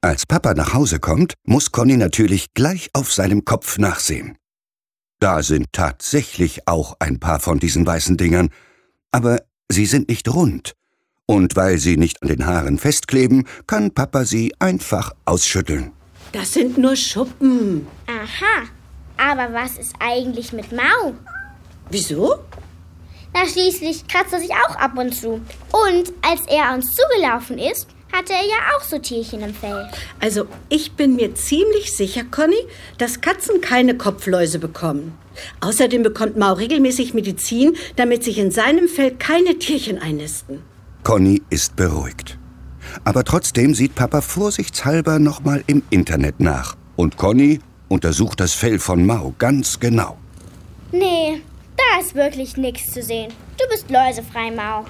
Als Papa nach Hause kommt, muss Conny natürlich gleich auf seinem Kopf nachsehen. Da sind tatsächlich auch ein paar von diesen weißen Dingern, aber sie sind nicht rund. Und weil sie nicht an den Haaren festkleben, kann Papa sie einfach ausschütteln. Das sind nur Schuppen. Aha, aber was ist eigentlich mit Mau? Wieso? Na, schließlich kratzt er sich auch ab und zu. Und als er uns zugelaufen ist, hatte er ja auch so Tierchen im Fell. Also, ich bin mir ziemlich sicher, Conny, dass Katzen keine Kopfläuse bekommen. Außerdem bekommt Mau regelmäßig Medizin, damit sich in seinem Fell keine Tierchen einnisten. Conny ist beruhigt. Aber trotzdem sieht Papa vorsichtshalber nochmal im Internet nach. Und Conny untersucht das Fell von Mau ganz genau. Nee, da ist wirklich nichts zu sehen. Du bist läusefrei, Mau.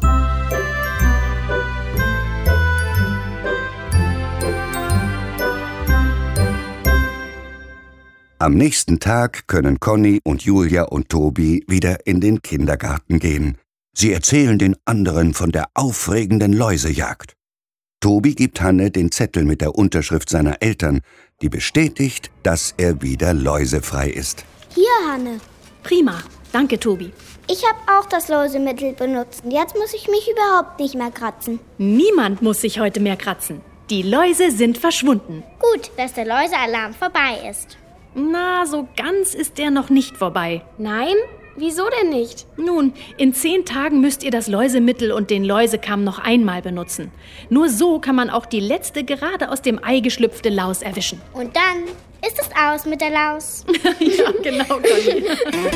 Am nächsten Tag können Conny und Julia und Tobi wieder in den Kindergarten gehen. Sie erzählen den anderen von der aufregenden Läusejagd. Tobi gibt Hanne den Zettel mit der Unterschrift seiner Eltern, die bestätigt, dass er wieder läusefrei ist. Hier, Hanne. Prima. Danke, Tobi. Ich habe auch das Läusemittel benutzt. Jetzt muss ich mich überhaupt nicht mehr kratzen. Niemand muss sich heute mehr kratzen. Die Läuse sind verschwunden. Gut, dass der Läusealarm vorbei ist. Na, so ganz ist der noch nicht vorbei. Nein? Wieso denn nicht? Nun, in 10 Tagen müsst ihr das Läusemittel und den Läusekamm noch einmal benutzen. Nur so kann man auch die letzte gerade aus dem Ei geschlüpfte Laus erwischen. Und dann ist es aus mit der Laus. Ja, genau, Conny.